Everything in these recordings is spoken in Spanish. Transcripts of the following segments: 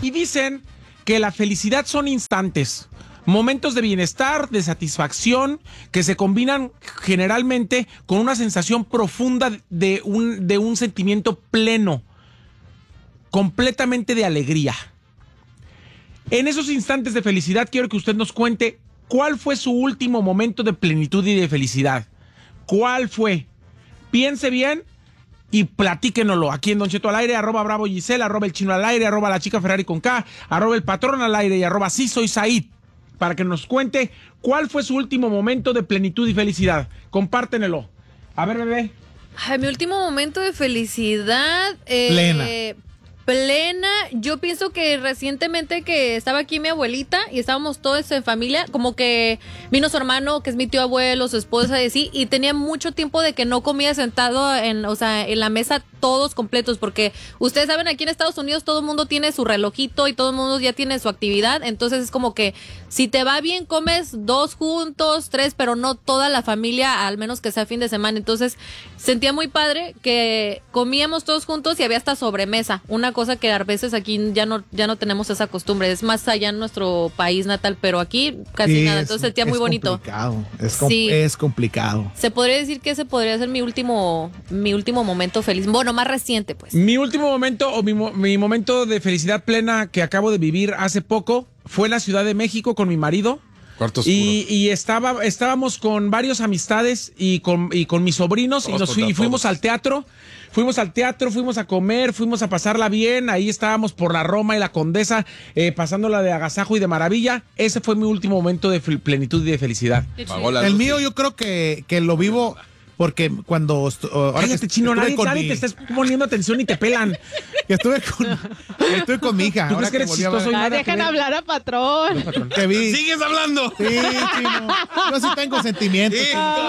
Y dicen que la felicidad son instantes, momentos de bienestar, de satisfacción, que se combinan generalmente con una sensación profunda de un sentimiento pleno, completamente de alegría. En esos instantes de felicidad quiero que usted nos cuente cuál fue su último momento de plenitud y de felicidad. ¿Cuál fue? Piense bien y platíquenoslo aquí en Don Cheto al aire, @Bravo Giselle, @El Chino al aire, @La Chica Ferrari con K, @El Patrón al aire y @Sí Soy Said, para que nos cuente cuál fue su último momento de plenitud y felicidad. Compártenelo. A ver, bebé. Ay, mi último momento de felicidad. Plena. Yo pienso que recientemente que estaba aquí mi abuelita y estábamos todos en familia, como que vino su hermano, que es mi tío abuelo, su esposa y así, y tenía mucho tiempo de que no comía sentado en la mesa todos completos, porque ustedes saben, aquí en Estados Unidos todo el mundo tiene su relojito y todo el mundo ya tiene su actividad, entonces es como que si te va bien comes 2 juntos, 3, pero no toda la familia, al menos que sea fin de semana. Entonces sentía muy padre que comíamos todos juntos y había hasta sobremesa, una cosa que a veces aquí ya no tenemos esa costumbre, es más allá en nuestro país natal, pero aquí casi nada, entonces sentía muy bonito. Es complicado. Se podría decir que ese podría ser mi último momento feliz, bueno, más reciente pues. Mi último momento o mi momento de felicidad plena que acabo de vivir hace poco fue en la Ciudad de México con mi marido. Cuarto oscuro. Y estábamos con varios amistades y con mis sobrinos y fuimos al teatro. Fuimos a comer, fuimos a pasarla bien. Ahí estábamos por la Roma y la Condesa, pasándola de agasajo y de maravilla. Ese fue mi último momento de plenitud y de felicididad. El mío yo creo que lo vivo porque cuando... Cállate, Chino, nadie te está poniendo atención y te pelan. Que estuve con mi hija. ¿Tú crees que eres chistoso? Dejan hablar a Patrón. ¡Sigues hablando! Sí, Chino. Yo sí tengo sentimientos.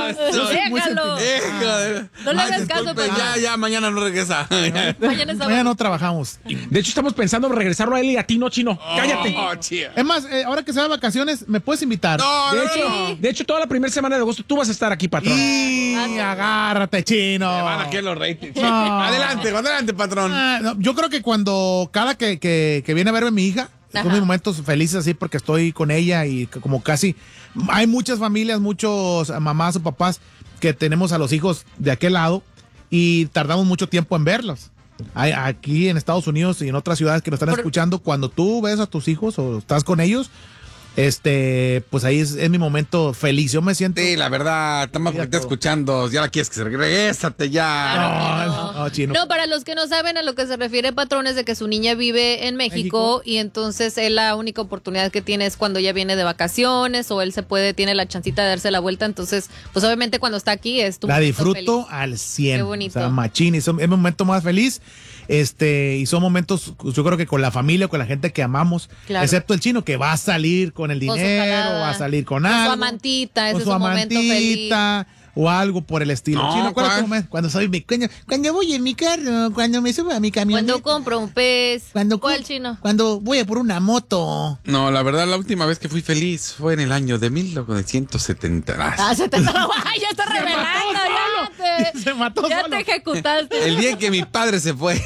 No le hagas caso, pues. Ya, mañana no regresa. Mañana no trabajamos. De hecho, estamos pensando en regresarlo a él y a ti, no, Chino. Cállate. Es más, ahora que se va de vacaciones, ¿me puedes invitar? De hecho, toda la primera semana de agosto tú vas a estar aquí, patrón. Agárrate, Chino. Me van a quedar los ratings. No. Adelante, patrón. Yo creo que cada que viene a verme mi hija, son mis momentos felices así porque estoy con ella y como casi hay muchas familias, muchos mamás o papás que tenemos a los hijos de aquel lado y tardamos mucho tiempo en verlos. Aquí en Estados Unidos y en otras ciudades que nos están escuchando, cuando tú ves a tus hijos o estás con ellos, pues ahí es mi momento feliz. Yo me siento... Sí, la verdad, estamos escuchando. Ya la quieres que se regrésate ya. No, Chino. No, para los que no saben a lo que se refiere, patrón, es de que su niña vive en México y entonces él la única oportunidad que tiene es cuando ella viene de vacaciones o él tiene la chancita de darse la vuelta. Entonces, pues obviamente cuando está aquí es tu la momento disfruto feliz. al 100. Qué bonito. O sea, machín, es mi momento más feliz. Y son momentos, yo creo que con la familia, con la gente que amamos, claro. Excepto el Chino, que va a salir con el dinero, va a salir con algo. Con su amantita, ese es su su momento feliz. O algo por el estilo. No, Chino, cuando voy en mi carro, cuando me subo a mi camioneta. Cuando compro un pez. ¿Cuál, Chino? Cuando voy a por una moto. No, la verdad, la última vez que fui feliz fue en el año de 1970. Ya está revelando, Se mató ya solo. te ejecutaste. El día en que mi padre se fue.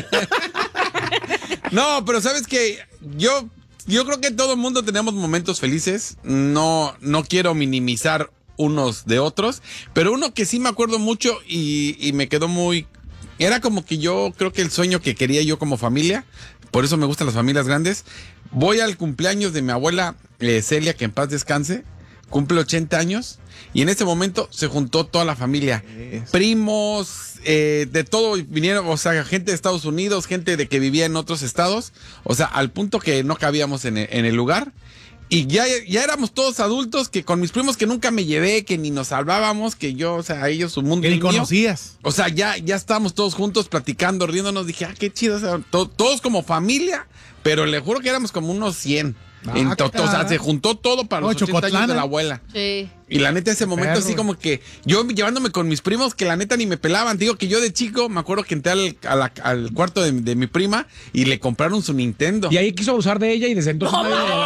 No, pero sabes que yo creo que todo el mundo tenemos momentos felices. No quiero minimizar unos de otros, pero uno que sí me acuerdo mucho y me quedó muy... Era como que yo creo que el sueño que quería yo como familia, por eso me gustan las familias grandes. Voy al cumpleaños de mi abuela Celia, que en paz descanse, cumple 80 años, y en ese momento se juntó toda la familia, primos, de todo vinieron, o sea, gente de Estados Unidos, gente de que vivía en otros estados, o sea, al punto que no cabíamos en el lugar. Y ya éramos todos adultos, que con mis primos que nunca me llevé, que ni nos salvábamos, que yo, o sea, ellos su mundo. Que ni conocías. O sea, ya estábamos todos juntos platicando, riéndonos. Dije, qué chido. O sea, todos como familia, pero le juro que éramos como unos 100. O sea, se juntó todo para los 80 años de la abuela. Sí. Y la neta, ese momento así como que yo llevándome con mis primos que la neta ni me pelaban. Digo que yo de chico me acuerdo que entré al cuarto de mi prima y le compraron su Nintendo. Y ahí quiso abusar de ella y desde entonces nadie de la familia la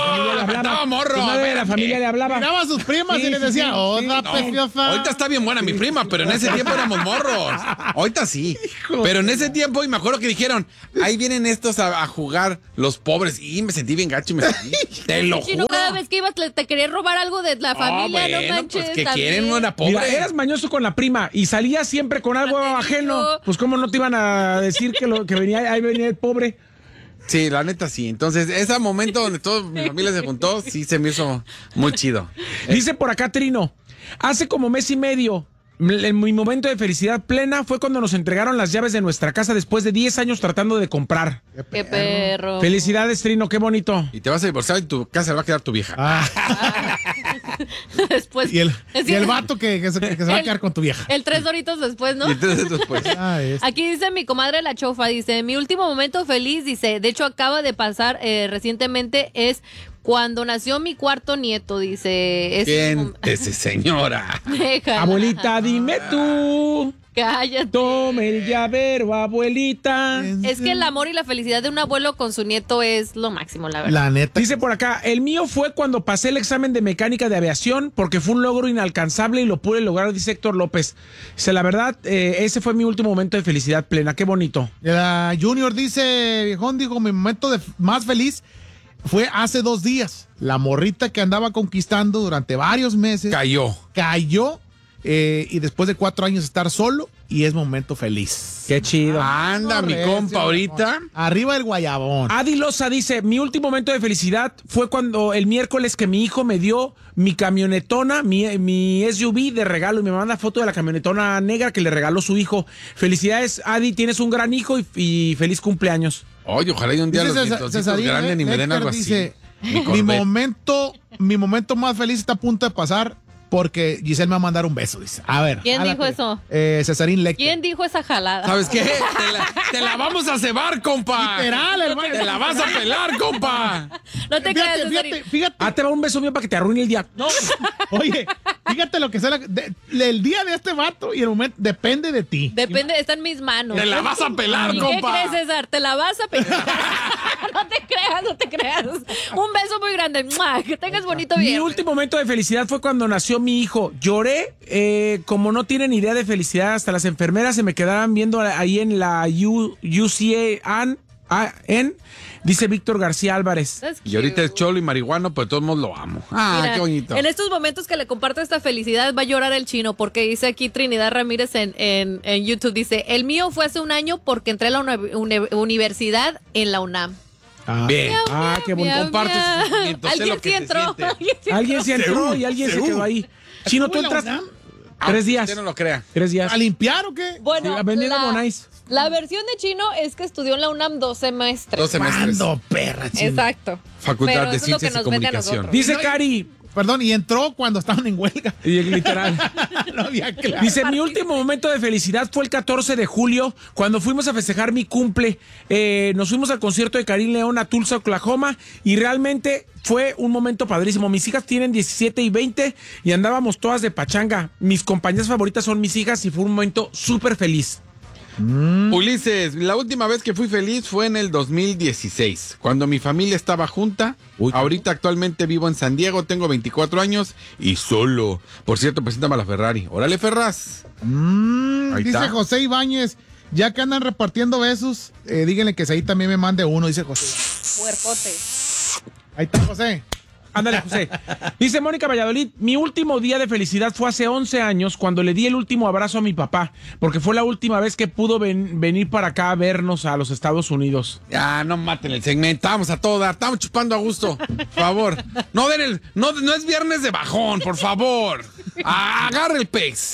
hablaba. Estaba morro, Pues nadie de la espérame. familia le hablaba. Miraba a sus primas Sí, y le sí, decía, sí, otra sí. preciosa. Ahorita está bien buena mi prima, pero en ese tiempo éramos morros. Ahorita sí. Pero en ese tiempo, y me acuerdo que dijeron, ahí vienen estos a jugar los pobres. Y me sentí bien gacho y me sentí. Te lo Chino, juro. cada vez que ibas te querías robar algo de la familia, no bueno, manches. pues que también. quieren una pobre. Mira, eras mañoso con la prima y salías siempre con algo Te ajeno. digo. Pues cómo no te iban a decir que venía, ahí venía el pobre. Sí, la neta sí. Entonces, ese momento donde toda mi familia se juntó, sí se me hizo muy chido. Dice por acá Trino, hace como mes y medio, mi momento de felicidad plena fue cuando nos entregaron las llaves de nuestra casa después de 10 años tratando de comprar. Qué perro. Felicidades, Trino, qué bonito. Y te vas a divorciar y tu casa va a quedar tu vieja. Ah, Después. y el Es vato que se va a quedar con tu vieja. El 3 doritos después, ¿no? Y entonces después. Ah, Aquí dice mi comadre La Chofa, dice, mi último momento feliz, dice, de hecho acaba de pasar recientemente, es cuando nació mi cuarto nieto, dice. Siéntese, señora. Déjala. Abuelita, dime tú. Cállate. Tome el llavero, abuelita. Es que el amor y la felicidad de un abuelo con su nieto es lo máximo, la verdad. La neta. Dice por acá, el mío fue cuando pasé el examen de mecánica de aviación porque fue un logro inalcanzable y lo pude lograr, dice Héctor López. Dice, la verdad, ese fue mi último momento de felicidad plena. Qué bonito. La Junior dice, viejón, dijo, mi momento más feliz fue hace 2 días. La morrita que andaba conquistando durante varios meses cayó y después de 4 años estar solo y es momento feliz. Qué chido. Anda, mi compa, ahorita. Arriba el guayabón. Adi Loza dice, mi último momento de felicidad fue cuando el miércoles que mi hijo me dio mi camionetona, mi SUV de regalo y me manda foto de la camionetona negra que le regaló su hijo. Felicidades, Adi, tienes un gran hijo y feliz cumpleaños. Oye, ojalá y un día Dice los nietositos Cesarín grandes ni me den Lecter, algo dice, así. mi momento más feliz está a punto de pasar porque Giselle me va a mandar un beso, dice. A ver. ¿Quién dijo jálate. eso? Cesarín Lecter. ¿Quién dijo esa jalada? ¿Sabes qué? Te la vamos a cebar, compa. Literal, hermano. Te la vas a pelar, compa. No te creas, Cesarín. Fíjate. Te va un beso mío para que te arruine el día. No. Oye, fíjate lo que sea el día de este vato y el momento depende de ti. Depende, está en mis manos. Te la vas a pelar, ¿Qué compa. crees, César? ¿Te la vas a pegar? No te creas. Un beso muy grande. ¡Mua! Que tengas bonito Mi viernes. último momento de felicidad fue cuando nació mi hijo. Lloré como no tienen idea de felicidad. Hasta las enfermeras se me quedaban viendo ahí en la UCAN. Dice Víctor García Álvarez. That's Y ahorita es cute. cholo y marihuano, pero de todos modos lo amo. Ah, Mira, qué bonito. En estos momentos que le comparto esta felicidad va a llorar el Chino porque dice aquí Trinidad Ramírez en YouTube, dice, el mío fue hace un año porque entré a la universidad en la UNAM. Bien. Qué bonito. Miau, comparte sus miau. sentimientos, sé Alguien lo sí que se entró. siente. Alguien se entró y alguien se quedó ahí. Chino, tú ¿Estuvo en la entras. UNAM? 3 días. Usted no lo crea. 3 días. ¿A limpiar o qué? Bueno, Sí, Avenida Bonais. la versión de Chino es que estudió en la UNAM 2 semestres. 2 semestres. ¿Cuándo, perra? Chino? Exacto. Facultad Pero de eso es lo que Ciencias y nos vende a Comunicación. nosotros. Dice Cari. Perdón, y entró cuando estaban en huelga. Y literal. No había clase. Dice, mi último momento de felicidad fue el 14 de julio, cuando fuimos a festejar mi cumple. Nos fuimos al concierto de Karim León a Tulsa, Oklahoma, y realmente fue un momento padrísimo. Mis hijas tienen 17 y 20 y andábamos todas de pachanga. Mis compañías favoritas son mis hijas y fue un momento súper feliz. Ulises, la última vez que fui feliz fue en el 2016, cuando mi familia estaba junta. Ahorita actualmente vivo en San Diego, tengo 24 años y solo. Por cierto, preséntame a la Ferrari. Órale, Ferraz. Ahí Dice está. José Ibáñez, ya que andan repartiendo besos, díganle que ahí también me mande uno, dice José. Puercote. Ahí está, José. Ándale, José. Dice Mónica Valladolid, mi último día de felicidad fue hace 11 años cuando le di el último abrazo a mi papá, porque fue la última vez que pudo venir para acá a vernos a los Estados Unidos. Ya, no maten el segmento. Vamos a todo dar. Estamos chupando a gusto. Por favor. No no es viernes de bajón, por favor. Agarre el pez.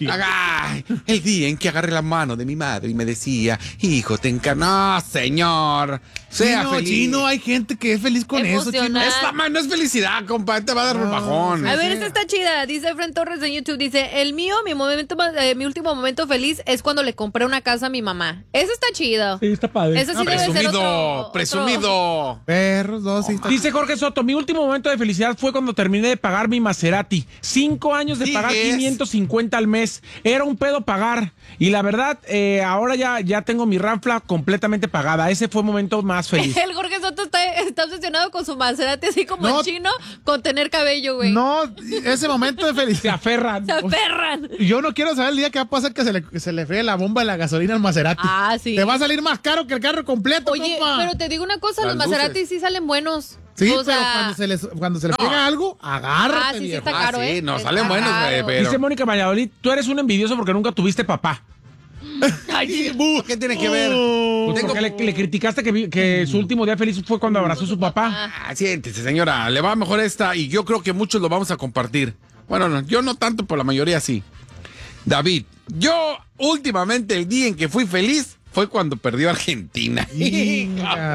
El día en que agarré la mano de mi madre y me decía, hijo, te encarnó, señor. Sea Chino, feliz. Chino, hay gente que es feliz con eso, Chino. Emocional. Esta no es felicidad, compa. Te va a dar bajón. A ver, esta está chida. Dice Fren Torres en YouTube. Dice, el mío, mi último momento feliz es cuando le compré una casa a mi mamá. Eso está chido. Sí, está padre. Eso sí debe ser Presumido, otro. presumido. Perros, dos, sí, está. Dice Jorge Soto, mi último momento de felicidad fue cuando terminé de pagar mi Maserati. 5 años de pagar ¿Sigues? 550 al mes. Era un pedo pagar. Y la verdad, ahora ya tengo mi ranfla completamente pagada. Ese fue el momento más feliz. El Jorge Soto está obsesionado con su Maserati, así como No. el chino, con tener cabello, güey. No, ese momento de Se felicidad. aferran. Se aferran. Yo no quiero saber el día que va a pasar que se le fríe la bomba de la gasolina al Maserati. Ah, sí. Te va a salir más caro que el carro completo, Oye, compa. pero te digo una cosa, Las los Maserati luces. sí salen buenos. Sí, O pero sea, cuando se le pega algo, agárrate, sí, sí viejo. está caro, sí, ¿eh? no, Está salen buenos, caro. pero... Dice Mónica Valladolid, tú eres un envidioso porque nunca tuviste papá. ¿Qué tiene que ver? Pues porque le criticaste que su último día feliz fue cuando abrazó a su papá. Siéntese, señora, le va mejor esta y yo creo que muchos lo vamos a compartir. Bueno, no, yo no tanto, pero la mayoría sí. David, yo últimamente el día en que fui feliz fue cuando perdió Argentina. Inga.